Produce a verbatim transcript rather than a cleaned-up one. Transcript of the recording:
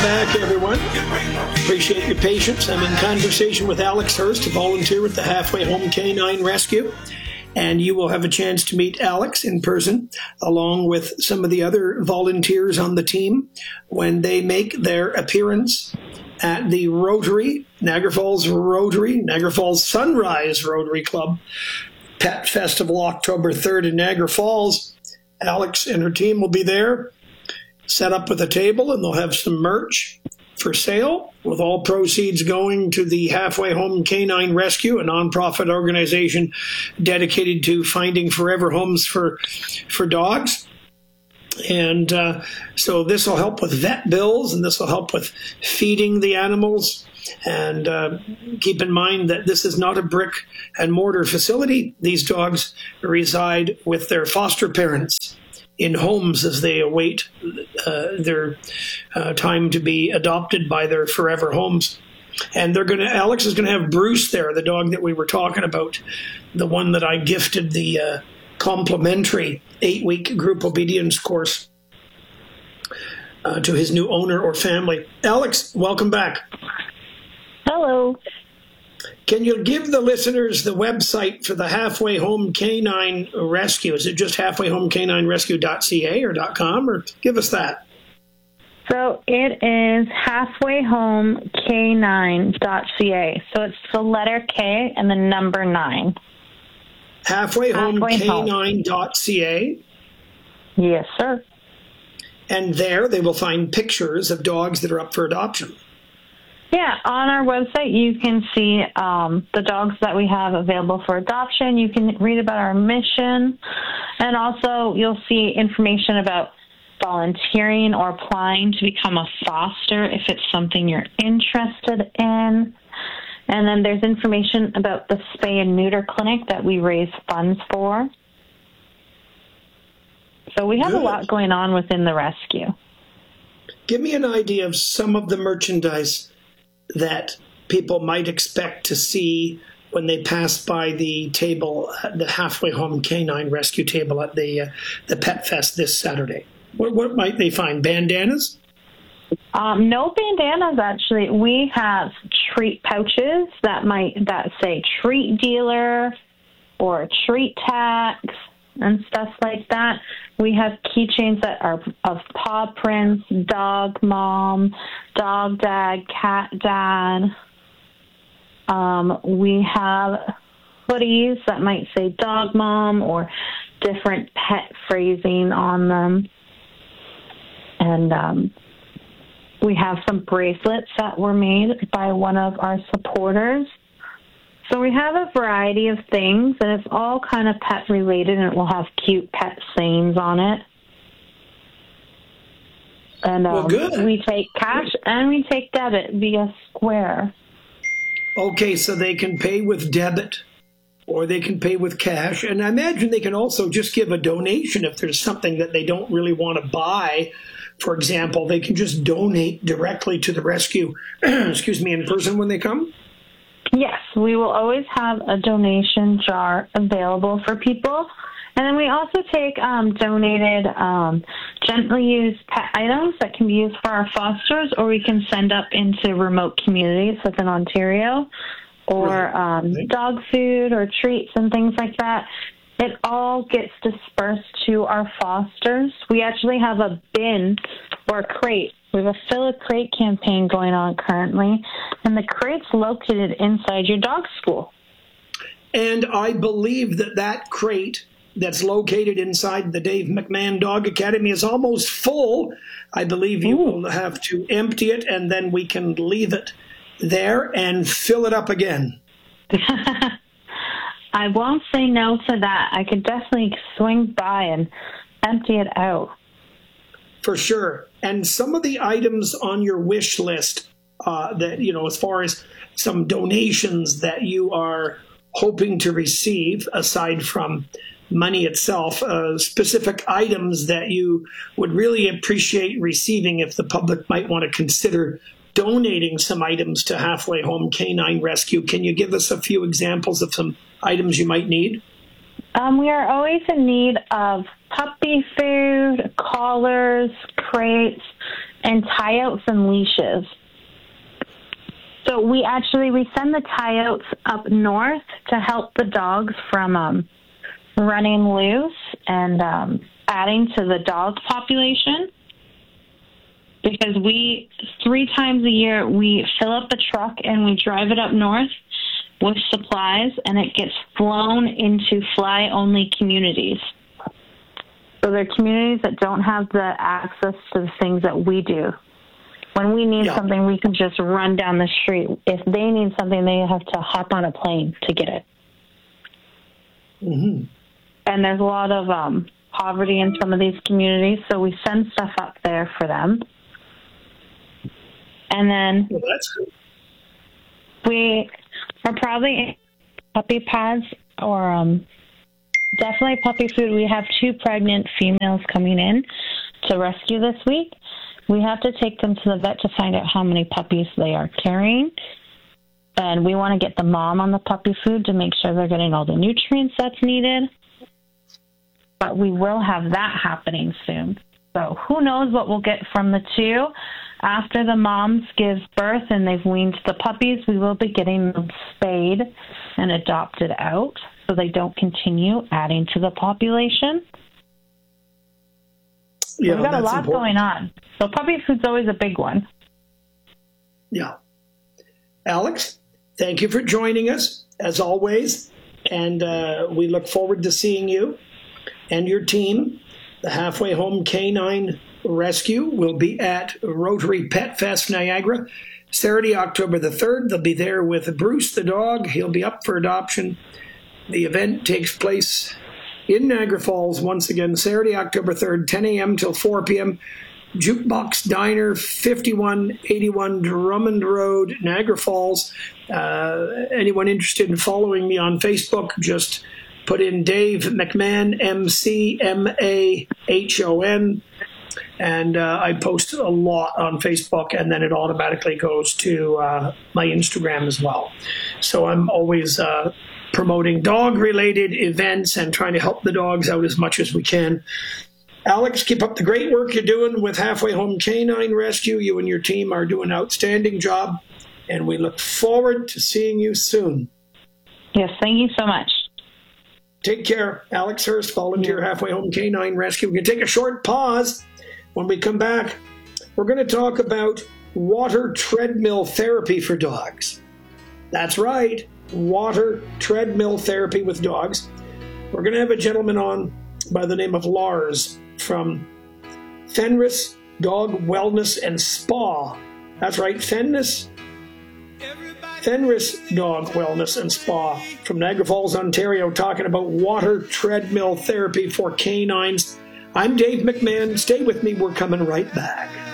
back, everyone. Appreciate your patience. I'm in conversation with Alex Hurst, a volunteer with the Halfway Home Canine Rescue. And you will have a chance to meet Alex in person, along with some of the other volunteers on the team, when they make their appearance at the Rotary, Niagara Falls Rotary, Niagara Falls Sunrise Rotary Club Pet Festival, October third in Niagara Falls. Alex and her team will be there, set up with a table, and they'll have some merch for sale, with all proceeds going to the Halfway Home Canine Rescue, a nonprofit organization dedicated to finding forever homes for for dogs. And uh, so this will help with vet bills, and this will help with feeding the animals. And uh, keep in mind that this is not a brick and mortar facility. These dogs reside with their foster parents in homes as they await uh, their uh, time to be adopted by their forever homes. And they're going to, Alex is going to have Bruce there, the dog that we were talking about, the one that I gifted the uh, complimentary eight-week group obedience course uh, to his new owner or family. Alex, welcome back. Hello. Can you give the listeners the website for the Halfway Home Canine Rescue? Is it just halfway home canine rescue dot c a or .com, or give us that? So it is halfway home canine dot c a. So it's the letter K and the number nine. halfway home canine dot c a. Yes, sir. And there they will find pictures of dogs that are up for adoption. Yeah, on our website, you can see um, the dogs that we have available for adoption. You can read about our mission, and also you'll see information about volunteering or applying to become a foster if it's something you're interested in. And then there's information about the spay and neuter clinic that we raise funds for. So we have Good. a lot going on within the rescue. Give me an idea of some of the merchandise that people might expect to see when they pass by the table, the Halfway Home Canine Rescue table at the uh, the Pet Fest this Saturday. What, what might they find? Bandanas? Um, no bandanas, actually. We have treat pouches that might that say treat dealer or treat tags and stuff like that. We have keychains that are of paw prints, dog mom, dog dad, cat dad. Um, we have hoodies that might say dog mom or different pet phrasing on them. And um, we have some bracelets that were made by one of our supporters. So we have a variety of things, and it's all kind of pet related, and it will have cute pet sayings on it. And um, well, good. We take cash and we take debit via Square. Okay, so they can pay with debit or they can pay with cash. And I imagine they can also just give a donation if there's something that they don't really want to buy. For example, they can just donate directly to the rescue, excuse me, in person when they come? Yes, we will always have a donation jar available for people. And then we also take um, donated, um, gently used pet items that can be used for our fosters, or we can send up into remote communities within Ontario, or um, dog food or treats and things like that. It all gets dispersed to our fosters. We actually have a bin or a crate. We have a Fill a Crate campaign going on currently, and the crate's located inside your dog school. And I believe that that crate that's located inside the Dave McMahon Dog Academy is almost full. I believe you Ooh. will have to empty it, and then we can leave it there and fill it up again. I won't say no to that. I could definitely swing by and empty it out. For sure. And some of the items on your wish list uh, that, you know, as far as some donations that you are hoping to receive, aside from money itself, uh, specific items that you would really appreciate receiving if the public might want to consider donating some items to Halfway Home Canine Rescue. Can you give us a few examples of some items you might need? Um, we are always in need of puppy food, collars, crates, and tie-outs and leashes. So we actually, we send the tie-outs up north to help the dogs from um, running loose and um, adding to the dog population. Because we, three times a year, we fill up the truck and we drive it up north with supplies, and it gets flown into fly-only communities. So they're communities that don't have the access to the things that we do. When we need yeah. something, we can just run down the street. If they need something, they have to hop on a plane to get it. Mm-hmm. And there's a lot of um, poverty in some of these communities, so we send stuff up there for them. And then well, that's good. We are probably puppy pads or um, definitely puppy food. We have two pregnant females coming in to rescue this week. We have to take them to the vet to find out how many puppies they are carrying. And we want to get the mom on the puppy food to make sure they're getting all the nutrients that's needed. But we will have that happening soon. So who knows what we'll get from the two. After the moms give birth and they've weaned the puppies, we will be getting them spayed and adopted out so they don't continue adding to the population. Yeah, We've got a lot important. going on. So puppy food's always a big one. Yeah. Alex, thank you for joining us, as always. And uh, we look forward to seeing you and your team. The Halfway Home Canine Rescue will be at Rotary Pet Fest Niagara Saturday, October the third. They'll be there with Bruce the dog. He'll be up for adoption. The event takes place in Niagara Falls once again, Saturday, October third, ten a.m. till four p.m. Jukebox Diner, fifty-one eighty-one Drummond Road, Niagara Falls. Uh, anyone interested in following me on Facebook, just put in Dave McMahon, M C M A H O N. And uh, I post a lot on Facebook, and then it automatically goes to uh, my Instagram as well. So I'm always uh, promoting dog-related events and trying to help the dogs out as much as we can. Alex, keep up the great work you're doing with Halfway Home Canine Rescue. You and your team are doing an outstanding job, and we look forward to seeing you soon. Yes, thank you so much. Take care. Alex Hurst, volunteer yeah. Halfway Home Canine Rescue. We're going to take a short pause. When we come back, we're going to talk about water treadmill therapy for dogs. That's right, water treadmill therapy with dogs. We're going to have a gentleman on by the name of Lars from Fenris Dog Wellness and Spa. That's right, Fenris, Fenris Dog Wellness and Spa from Niagara Falls, Ontario, talking about water treadmill therapy for canines. I'm Dave McMahon. Stay with me. We're coming right back.